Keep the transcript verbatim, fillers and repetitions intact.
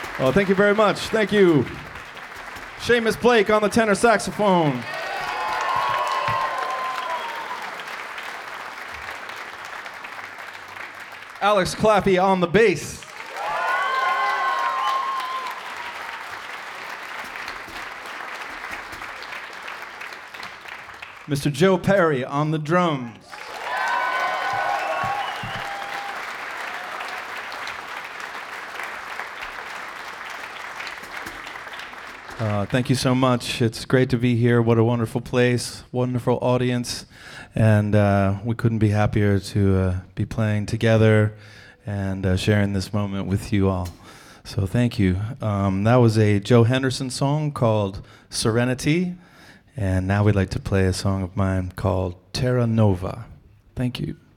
Oh, thank you very much. Thank you. Seamus Blake on the tenor saxophone. Alex Claffey on the bass. Mister Joe Perry on the drums. Uh, thank you so much. It's great to be here. What a wonderful place, wonderful audience, and uh, we couldn't be happier to uh, be playing together and uh, sharing this moment with you all. So thank you. Um, that was a Joe Henderson song called Serenity, and now we'd like to play a song of mine called Terra Nova. Thank you.